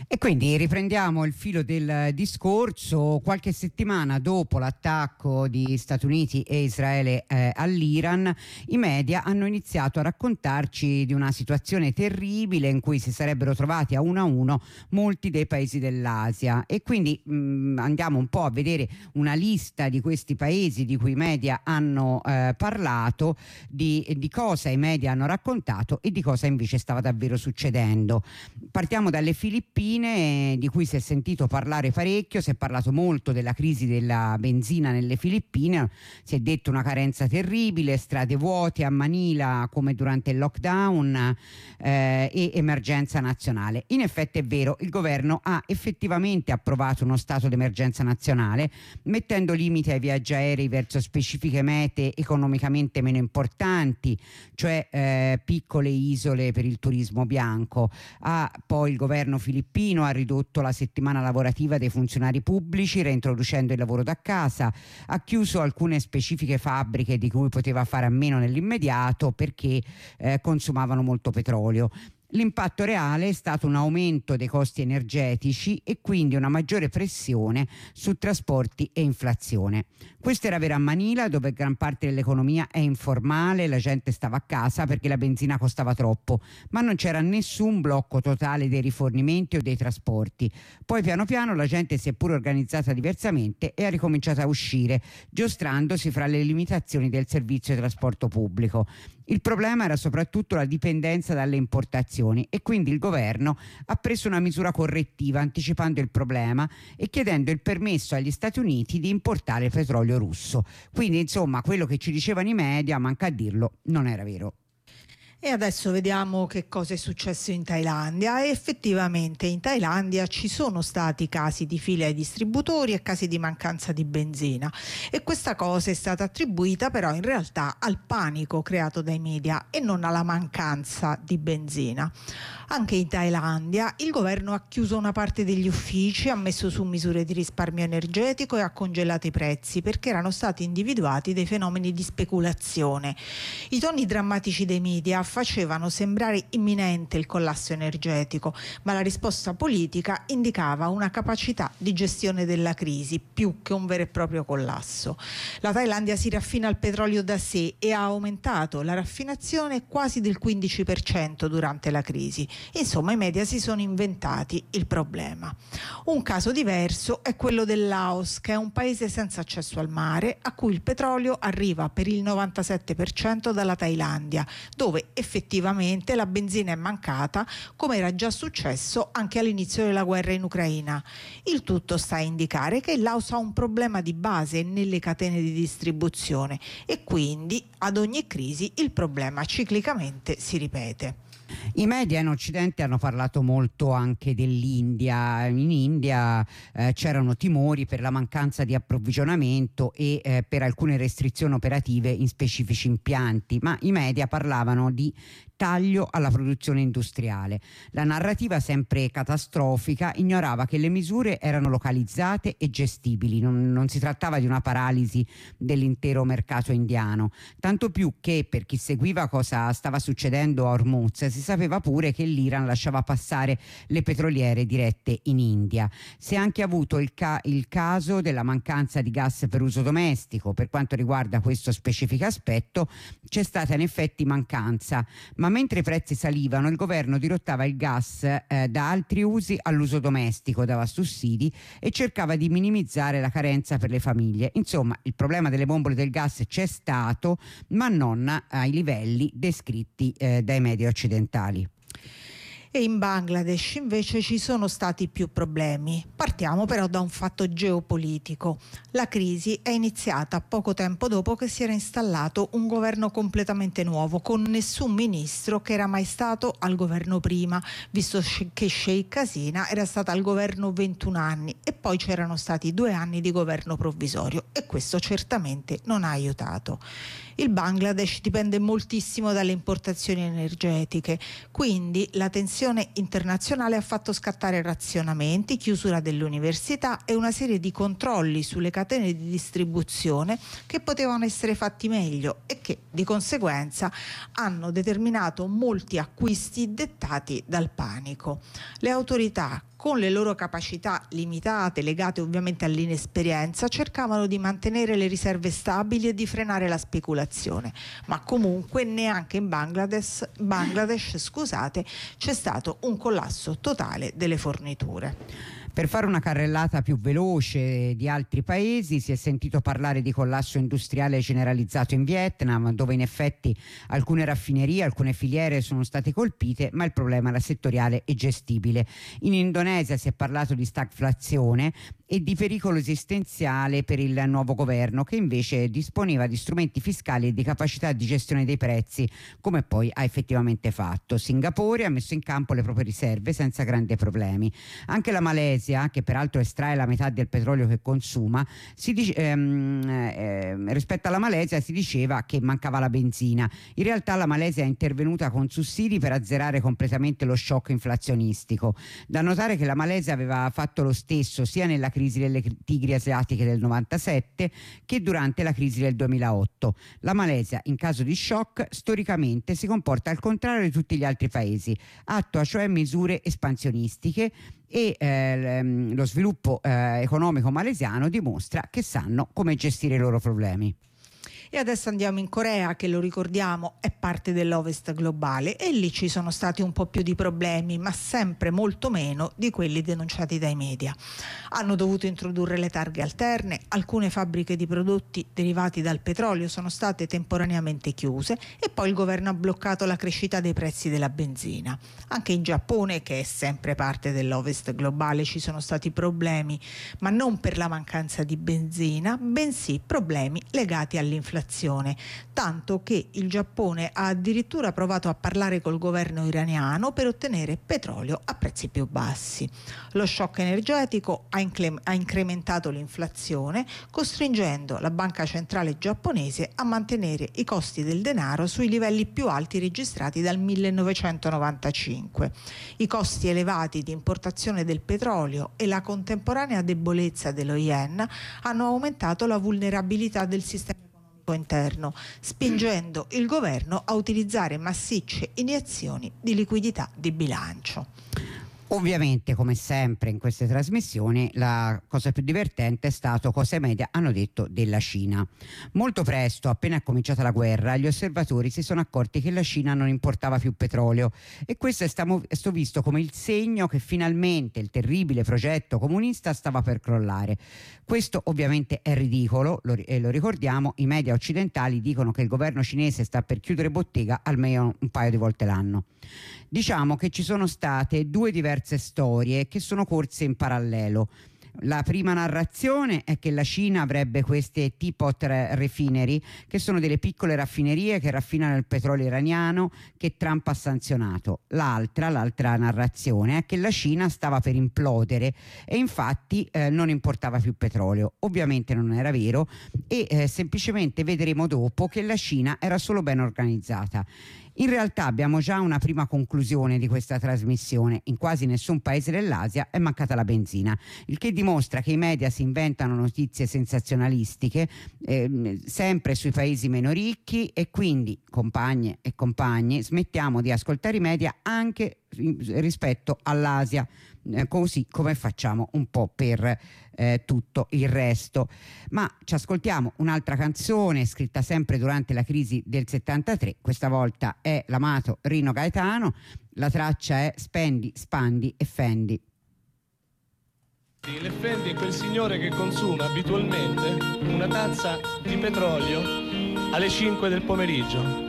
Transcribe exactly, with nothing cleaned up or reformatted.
E quindi riprendiamo il filo del discorso. Qualche settimana dopo l'attacco di Stati Uniti e Israele eh, all'Iran, i media hanno iniziato a raccontarci di una situazione terribile in cui si sarebbero trovati a uno a uno molti dei paesi dell'Asia, e quindi mh, andiamo un po' a vedere una lista di questi paesi di cui i media hanno eh, parlato, di, di cosa i media hanno raccontato e di cosa invece stava davvero succedendo. Partiamo dalle Filippine, di cui si è sentito parlare parecchio. Si è parlato molto della crisi della benzina nelle Filippine, si è detto una carenza terribile, strade vuote a Manila come durante il lockdown eh, e emergenza nazionale. In effetti è vero, il governo ha effettivamente approvato uno stato d'emergenza nazionale, mettendo limiti ai viaggi aerei verso specifiche mete economicamente meno importanti, cioè eh, piccole isole per il turismo bianco. Ha poi il governo filippino ha ridotto la settimana lavorativa dei funzionari pubblici, reintroducendo il lavoro da casa, ha chiuso alcune specifiche fabbriche di cui poteva fare a meno nell'immediato perché eh, consumavano molto petrolio. L'impatto reale è stato un aumento dei costi energetici e quindi una maggiore pressione su trasporti e inflazione. Questo era vero a Manila, dove gran parte dell'economia è informale, la gente stava a casa perché la benzina costava troppo, ma non c'era nessun blocco totale dei rifornimenti o dei trasporti. Poi piano piano la gente si è pure organizzata diversamente e ha ricominciato a uscire, giostrandosi fra le limitazioni del servizio di trasporto pubblico. Il problema era soprattutto la dipendenza dalle importazioni, e quindi il governo ha preso una misura correttiva anticipando il problema e chiedendo il permesso agli Stati Uniti di importare petrolio russo. Quindi insomma quello che ci dicevano i media, manca a dirlo, non era vero. E adesso vediamo che cosa è successo in Thailandia. E effettivamente in Thailandia ci sono stati casi di file ai distributori e casi di mancanza di benzina, e questa cosa è stata attribuita però in realtà al panico creato dai media e non alla mancanza di benzina. Anche in Thailandia il governo ha chiuso una parte degli uffici, ha messo su misure di risparmio energetico e ha congelato i prezzi perché erano stati individuati dei fenomeni di speculazione. I toni drammatici dei media facevano sembrare imminente il collasso energetico, ma la risposta politica indicava una capacità di gestione della crisi più che un vero e proprio collasso. La Thailandia si raffina il petrolio da sé e ha aumentato la raffinazione quasi del quindici per cento durante la crisi. Insomma, i media si sono inventati il problema. Un caso diverso è quello del Laos, che è un paese senza accesso al mare, a cui il petrolio arriva per il novantasette per cento dalla Thailandia, dove effettivamente la benzina è mancata, come era già successo anche all'inizio della guerra in Ucraina. Il tutto sta a indicare che il Laos ha un problema di base nelle catene di distribuzione e quindi ad ogni crisi il problema ciclicamente si ripete. I media in Occidente hanno parlato molto anche dell'India. In India eh, c'erano timori per la mancanza di approvvigionamento e eh, per alcune restrizioni operative in specifici impianti, ma i media parlavano di taglio alla produzione industriale. La narrativa, sempre catastrofica, ignorava che le misure erano localizzate e gestibili, non, non si trattava di una paralisi dell'intero mercato indiano, tanto più che per chi seguiva cosa stava succedendo a Hormuz si sapeva pure che l'Iran lasciava passare le petroliere dirette in India. Si è anche avuto il, ca- il caso della mancanza di gas per uso domestico. Per quanto riguarda questo specifico aspetto c'è stata in effetti mancanza, ma mentre i prezzi salivano il governo dirottava il gas eh, da altri usi all'uso domestico, dava sussidi e cercava di minimizzare la carenza per le famiglie. Insomma, il problema delle bombole del gas c'è stato, ma non ai livelli descritti eh, dai media occidentali. E in Bangladesh invece ci sono stati più problemi. Partiamo però da un fatto geopolitico. La crisi è iniziata poco tempo dopo che si era installato un governo completamente nuovo, con nessun ministro che era mai stato al governo prima, visto che Sheikh Hasina era stata al governo ventuno anni e poi c'erano stati due anni di governo provvisorio, e questo certamente non ha aiutato. Il Bangladesh dipende moltissimo dalle importazioni energetiche, quindi la tensione situazione internazionale ha fatto scattare razionamenti, chiusura delle università e una serie di controlli sulle catene di distribuzione che potevano essere fatti meglio e che di conseguenza hanno determinato molti acquisti dettati dal panico. Le autorità, con le loro capacità limitate, legate ovviamente all'inesperienza, cercavano di mantenere le riserve stabili e di frenare la speculazione, ma comunque neanche in Bangladesh, Bangladesh scusate, c'è stato un collasso totale delle forniture. Per fare una carrellata più veloce di altri paesi, si è sentito parlare di collasso industriale generalizzato in Vietnam, dove in effetti alcune raffinerie, alcune filiere sono state colpite, ma il problema era settoriale e gestibile. In Indonesia si è parlato di stagflazione e di pericolo esistenziale per il nuovo governo, che invece disponeva di strumenti fiscali e di capacità di gestione dei prezzi, come poi ha effettivamente fatto. Singapore ha messo in campo le proprie riserve senza grandi problemi. Anche la Malesia, che peraltro estrae la metà del petrolio che consuma, si dice, ehm, eh, rispetto alla Malesia si diceva che mancava la benzina. In realtà la Malesia è intervenuta con sussidi per azzerare completamente lo shock inflazionistico. Da notare che la Malesia aveva fatto lo stesso sia nella crisi delle tigri asiatiche del novantasette che durante la crisi del duemilaotto. La Malesia in caso di shock storicamente si comporta al contrario di tutti gli altri paesi, attua cioè misure espansionistiche e eh, lo sviluppo eh, economico malesiano dimostra che sanno come gestire i loro problemi. E adesso andiamo in Corea, che lo ricordiamo è parte dell'Ovest globale, e lì ci sono stati un po' più di problemi, ma sempre molto meno di quelli denunciati dai media. Hanno dovuto introdurre le targhe alterne, alcune fabbriche di prodotti derivati dal petrolio sono state temporaneamente chiuse e poi il governo ha bloccato la crescita dei prezzi della benzina. Anche in Giappone, che è sempre parte dell'Ovest globale, ci sono stati problemi, ma non per la mancanza di benzina, bensì problemi legati all'inflazione. Tanto che il Giappone ha addirittura provato a parlare col governo iraniano per ottenere petrolio a prezzi più bassi. Lo shock energetico ha, incre- ha incrementato l'inflazione, costringendo la banca centrale giapponese a mantenere i costi del denaro sui livelli più alti registrati dal millenovecentonovantacinque. I costi elevati di importazione del petrolio e la contemporanea debolezza dello yen hanno aumentato la vulnerabilità del sistema interno, spingendo il governo a utilizzare massicce iniezioni di liquidità di bilancio. Ovviamente, come sempre in queste trasmissioni, la cosa più divertente è stato cosa i media hanno detto della Cina. Molto presto, appena è cominciata la guerra, gli osservatori si sono accorti che la Cina non importava più petrolio, e questo è stato visto come il segno che finalmente il terribile progetto comunista stava per crollare. Questo ovviamente è ridicolo, lo, e lo ricordiamo, i media occidentali dicono che il governo cinese sta per chiudere bottega almeno un paio di volte l'anno. Diciamo che ci sono state due diverse storie che sono corse in parallelo. La prima narrazione è che la Cina avrebbe queste teapot refinery, che sono delle piccole raffinerie che raffinano il petrolio iraniano che Trump ha sanzionato. L'altra, l'altra narrazione è che la Cina stava per implodere e infatti eh, non importava più petrolio. Ovviamente non era vero e eh, semplicemente vedremo dopo che la Cina era solo ben organizzata. In realtà abbiamo già una prima conclusione di questa trasmissione: in quasi nessun paese dell'Asia è mancata la benzina, il che dimostra che i media si inventano notizie sensazionalistiche eh, sempre sui paesi meno ricchi, e quindi, compagne e compagni, smettiamo di ascoltare i media anche rispetto all'Asia, eh, così come facciamo un po' per eh, tutto il resto. Ma ci ascoltiamo un'altra canzone scritta sempre durante la crisi del settantatré, questa volta è l'amato Rino Gaetano, la traccia è Spendi, Spandi e Fendi. L'Effendi è quel signore che consuma abitualmente una tazza di petrolio alle cinque del pomeriggio.